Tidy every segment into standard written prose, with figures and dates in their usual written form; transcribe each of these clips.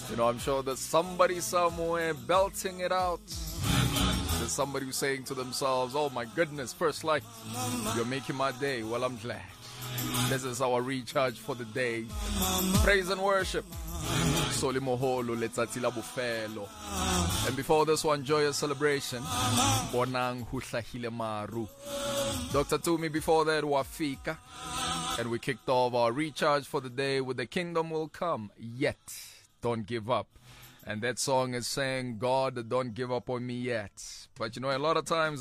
I'm sure there's somebody somewhere belting it out. There's somebody who's saying to themselves, oh my goodness, First Light, you're making my day. Well, I'm glad. This is our recharge for the day. Praise and worship. Soli Moholo, letsatsi la bofelo. And before this one, joyous celebration. Bonang huhlahile maru. Dr. Tumi before that, Wafika. And we kicked off our recharge for the day with The Kingdom Will Come, Yet Don't Give Up. And that song is saying, God, don't give up on me yet. But a lot of times,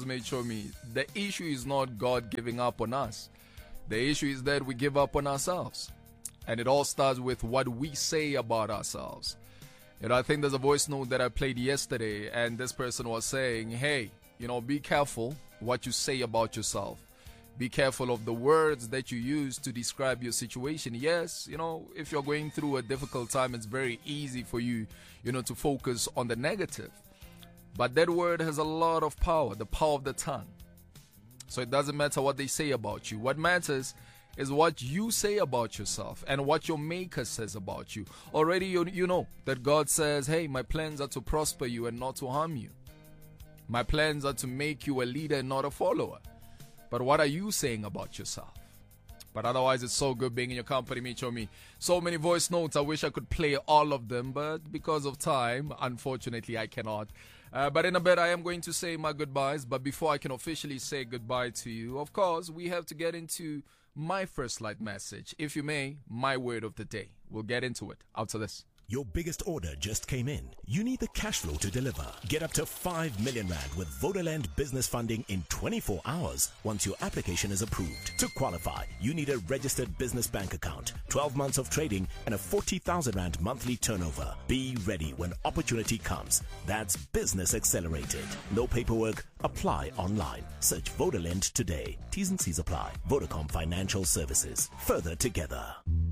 the issue is not God giving up on us. The issue is that we give up on ourselves. And it all starts with what we say about ourselves. I think there's a voice note that I played yesterday, and this person was saying, hey, be careful what you say about yourself. Be careful of the words that you use to describe your situation. Yes, if you're going through a difficult time, it's very easy for you, to focus on the negative. But that word has a lot of power, the power of the tongue. So it doesn't matter what they say about you. What matters is what you say about yourself and what your maker says about you. Already you know that God says, hey, my plans are to prosper you and not to harm you. My plans are to make you a leader and not a follower. But what are you saying about yourself? But otherwise, it's so good being in your company, Michomi. So many voice notes. I wish I could play all of them, but because of time, unfortunately, I cannot. But in a bit, I am going to say my goodbyes. But before I can officially say goodbye to you, of course, we have to get into my First Light message. If you may, my word of the day. We'll get into it after this. Your biggest order just came in. You need the cash flow to deliver. Get up to 5 million rand with Vodaland business funding in 24 hours once your application is approved. To qualify, you need a registered business bank account, 12 months of trading, and a 40,000 rand monthly turnover. Be ready when opportunity comes. That's Business Accelerated. No paperwork. Apply online. Search Vodaland today. T's and C's apply. Vodacom Financial Services. Further together.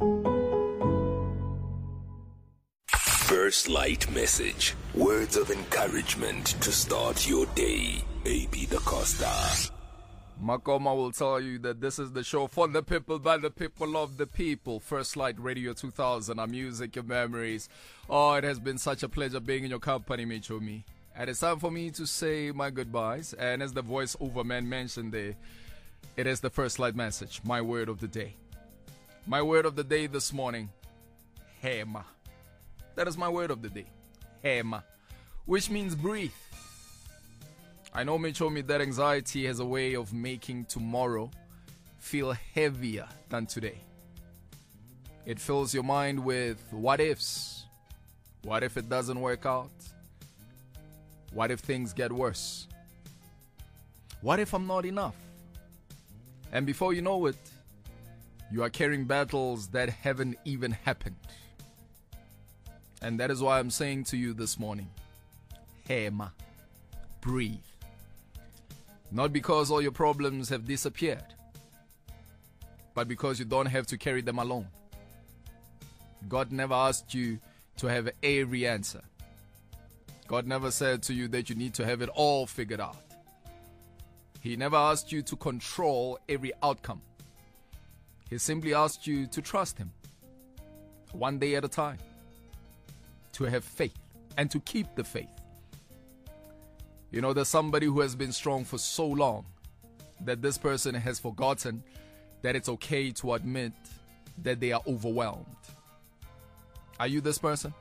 First Light message. Words of encouragement to start your day. AB Da Costa. Makoma will tell you that this is the show for the people, by the people, of the people. First Light Radio 2000, our music, your memories. Oh, it has been such a pleasure being in your company, Michomi. And it's time for me to say my goodbyes. And as the voiceover man mentioned there, it is the First Light message, my word of the day. My word of the day this morning, Hema. That is my word of the day. Hema. Which means breathe. I know Michomi that anxiety has a way of making tomorrow feel heavier than today. It fills your mind with what ifs. What if it doesn't work out? What if things get worse? What if I'm not enough? And before you know it, you are carrying battles that haven't even happened. And that is why I'm saying to you this morning, Hema, breathe. Not because all your problems have disappeared, but because you don't have to carry them alone. God never asked you to have every answer. God never said to you that you need to have it all figured out. He never asked you to control every outcome. He simply asked you to trust Him, one day at a time. To have faith and to keep the faith. There's somebody who has been strong for so long that this person has forgotten that it's okay to admit that they are overwhelmed. Are you this person?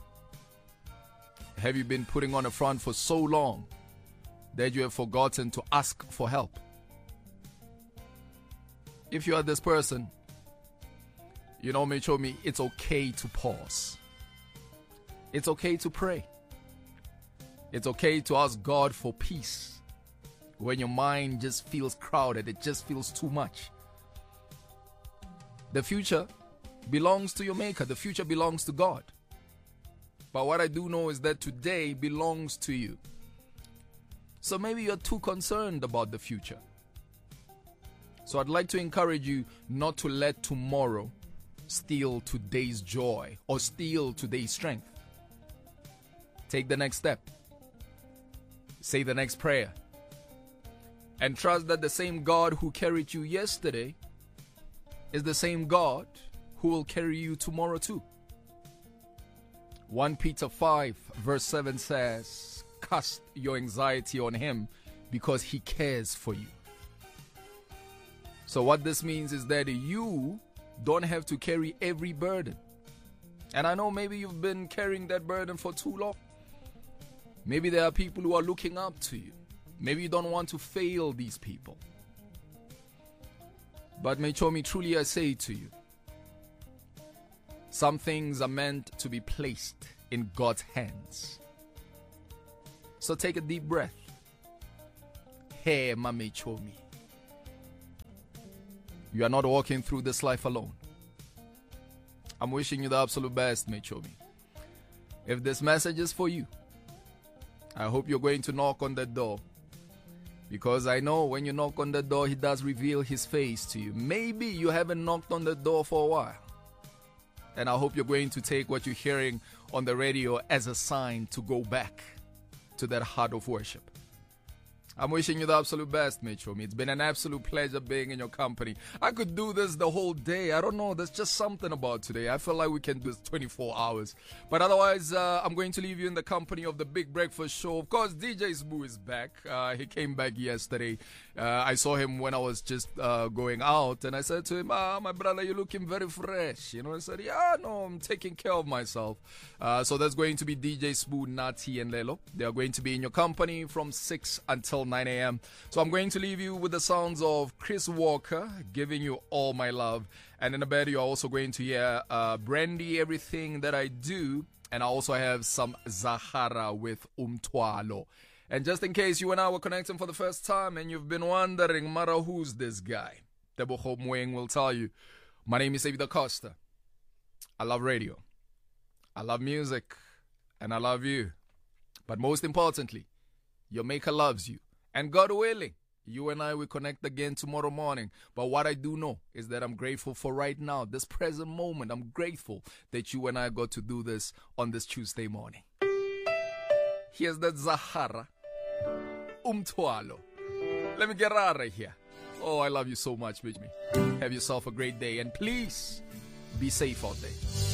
Have you been putting on a front for so long that you have forgotten to ask for help? If you are this person, Michomi, it's okay to pause. It's okay to pray. It's okay to ask God for peace when your mind just feels crowded. It just feels too much. The future belongs to your maker. The future belongs to God. But what I do know is that today belongs to you. So maybe you're too concerned about the future. So I'd like to encourage you not to let tomorrow steal today's joy or steal today's strength. Take the next step. Say the next prayer. And trust that the same God who carried you yesterday is the same God who will carry you tomorrow too. 1 Peter 5 verse 7 says, cast your anxiety on him because he cares for you. So what this means is that you don't have to carry every burden. And I know maybe you've been carrying that burden for too long. Maybe there are people who are looking up to you. Maybe you don't want to fail these people. But Mechomi, truly I say to you, some things are meant to be placed in God's hands. So take a deep breath. Hey, ma Mechomi. You are not walking through this life alone. I'm wishing you the absolute best, Mechomi. If this message is for you, I hope you're going to knock on that door. Because I know when you knock on the door, he does reveal his face to you. Maybe you haven't knocked on the door for a while. And I hope you're going to take what you're hearing on the radio as a sign to go back to that heart of worship. I'm wishing you the absolute best, Mechomi. It's been an absolute pleasure being in your company. I could do this the whole day. I don't know. There's just something about today. I feel like we can do this 24 hours. But otherwise, I'm going to leave you in the company of the Big Breakfast Show. Of course, DJ Sbu is back. He came back yesterday. I saw him when I was just going out. And I said to him, my brother, you're looking very fresh. You know, I said, yeah, no, I'm taking care of myself. So that's going to be DJ Sbu, Nati, and Lelo. They are going to be in your company from 6 until 9 a.m. So I'm going to leave you with the sounds of Chris Walker, Giving You All My Love. And in a bit, you're also going to hear Brandy, Everything That I Do. And I also have some Zahara with Umthwalo. And just in case you and I were connecting for the first time and you've been wondering, Mara, who's this guy? Teboho Mweng will tell you. My name is David Acosta. I love radio. I love music. And I love you. But most importantly, your maker loves you. And God willing, you and I will connect again tomorrow morning. But what I do know is that I'm grateful for right now, this present moment. I'm grateful that you and I got to do this on this Tuesday morning. Here's that Zahara Umthwalo. Let me get out of here. Oh, I love you so much, Bijmi. Have yourself a great day. And please be safe out there.